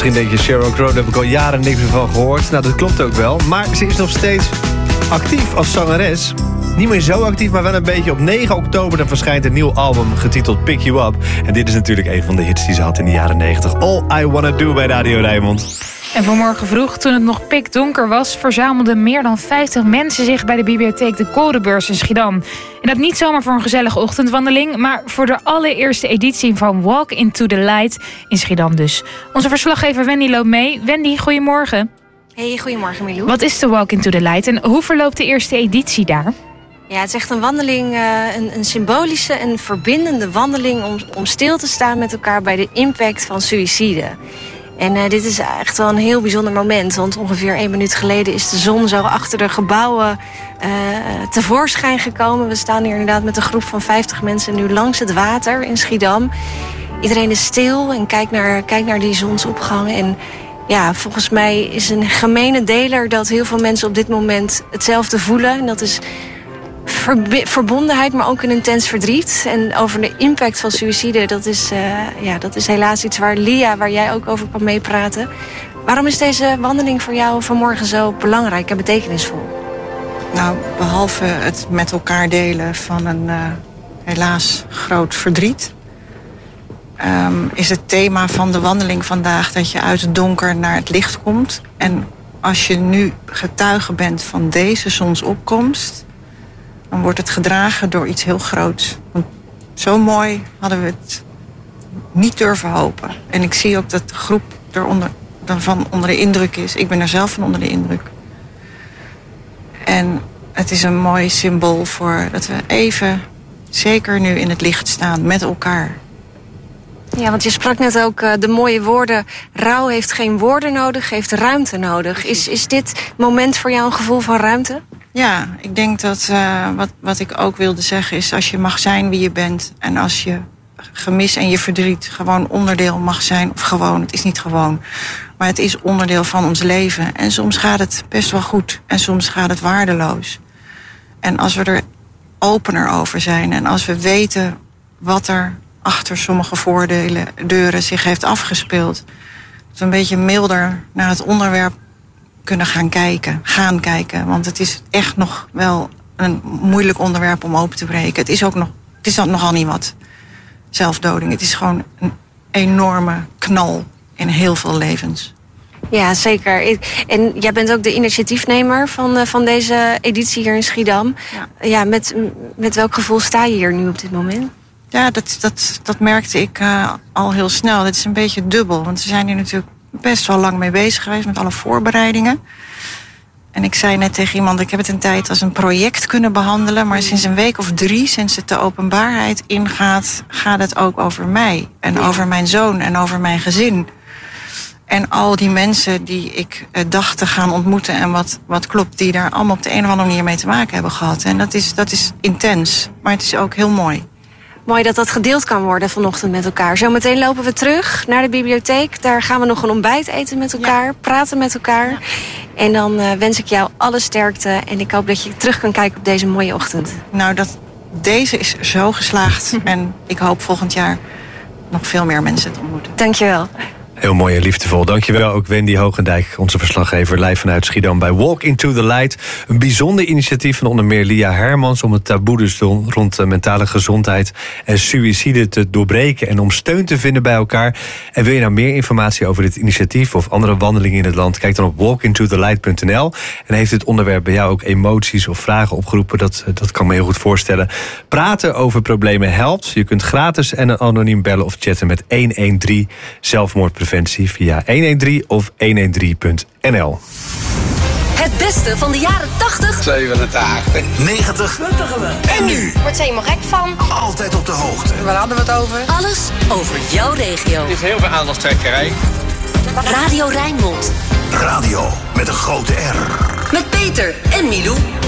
Misschien denk je, Sheryl Crow, daar heb ik al jaren niks meer van gehoord. Nou, dat klopt ook wel. Maar ze is nog steeds actief als zangeres. Niet meer zo actief, maar wel een beetje. Op 9 oktober dan verschijnt een nieuw album getiteld Pick You Up. En dit is natuurlijk een van de hits die ze had in de jaren 90. All I Wanna Do bij Radio Rijnmond. En vanmorgen vroeg, toen het nog pikdonker was, verzamelden meer dan 50 mensen zich bij de bibliotheek de Korenbeurs in Schiedam. En dat niet zomaar voor een gezellige ochtendwandeling, maar voor de allereerste editie van Walk Into the Light in Schiedam dus. Onze verslaggever Wendy loopt mee. Wendy, goedemorgen. Hey, goedemorgen Milou. Wat is de Walk Into the Light en hoe verloopt de eerste editie daar? Ja, het is echt een wandeling, een symbolische en verbindende wandeling om stil te staan met elkaar bij de impact van suïcide. En dit is echt wel een heel bijzonder moment. Want ongeveer 1 minuut geleden is de zon zo achter de gebouwen tevoorschijn gekomen. We staan hier inderdaad met een groep van 50 mensen nu langs het water in Schiedam. Iedereen is stil en kijkt naar die zonsopgang. En ja, volgens mij is een gemene deler dat heel veel mensen op dit moment hetzelfde voelen. En dat is verbondenheid, maar ook een intens verdriet. En over de impact van suïcide, dat is helaas iets waar Lia, waar jij ook over kan meepraten. Waarom is deze wandeling voor jou vanmorgen zo belangrijk en betekenisvol? Nou, behalve het met elkaar delen van een helaas groot verdriet, is het thema van de wandeling vandaag dat je uit het donker naar het licht komt. En als je nu getuige bent van deze zonsopkomst, dan wordt het gedragen door iets heel groots. Want zo mooi hadden we het niet durven hopen. En ik zie ook dat de groep daarvan onder de indruk is. Ik ben er zelf van onder de indruk. En het is een mooi symbool voor dat we even, zeker nu in het licht staan, met elkaar. Ja, want je sprak net ook de mooie woorden. Rouw heeft geen woorden nodig, heeft ruimte nodig. Is dit moment voor jou een gevoel van ruimte? Ja, ik denk dat wat ik ook wilde zeggen is, als je mag zijn wie je bent en als je gemis en je verdriet gewoon onderdeel mag zijn, of gewoon, het is niet gewoon, maar het is onderdeel van ons leven. En soms gaat het best wel goed en soms gaat het waardeloos. En als we er opener over zijn en als we weten wat er achter sommige voordeuren zich heeft afgespeeld, dat we een beetje milder naar het onderwerp kunnen gaan kijken. Want het is echt nog wel een moeilijk onderwerp om open te breken. Het is ook nogal niet wat. Zelfdoding. Het is gewoon een enorme knal in heel veel levens. Ja, zeker. En jij bent ook de initiatiefnemer van deze editie hier in Schiedam. Ja, met welk gevoel sta je hier nu op dit moment? Ja, dat merkte ik al heel snel. Het is een beetje dubbel, want we zijn hier natuurlijk best wel lang mee bezig geweest met alle voorbereidingen. En ik zei net tegen iemand, ik heb het een tijd als een project kunnen behandelen, maar sinds een week of 3, sinds het de openbaarheid ingaat, gaat het ook over mij. En over mijn zoon en over mijn gezin. En al die mensen die ik dacht te gaan ontmoeten en wat klopt, die daar allemaal op de een of andere manier mee te maken hebben gehad. En dat is intens, maar het is ook heel mooi. Mooi dat dat gedeeld kan worden vanochtend met elkaar. Zometeen lopen we terug naar de bibliotheek. Daar gaan we nog een ontbijt eten met elkaar, praten met elkaar. Ja. En dan wens ik jou alle sterkte en ik hoop dat je terug kan kijken op deze mooie ochtend. Nou, deze is zo geslaagd. En ik hoop volgend jaar nog veel meer mensen te ontmoeten. Dankjewel. Heel mooi en liefdevol. Dankjewel ook Wendy Hoogendijk, onze verslaggever, live vanuit Schiedam bij Walk Into the Light. Een bijzonder initiatief van onder meer Lia Hermans om het taboe dus rond mentale gezondheid en suïcide te doorbreken en om steun te vinden bij elkaar. En wil je nou meer informatie over dit initiatief of andere wandelingen in het land, kijk dan op walkintothelight.nl. En heeft het onderwerp bij jou ook emoties of vragen opgeroepen? Dat kan me heel goed voorstellen. Praten over problemen helpt. Je kunt gratis en anoniem bellen of chatten met 113 zelfmoordpreventie via 113 of 113.nl. Het beste van de jaren 80, 87, 90 en nu. Wordt ze helemaal gek van. Altijd op de hoogte. Waar hadden we het over? Alles over jouw regio. Er is heel veel aandachtstrekkerij. Radio Rijnmond. Radio met een grote R. Met Peter en Milou.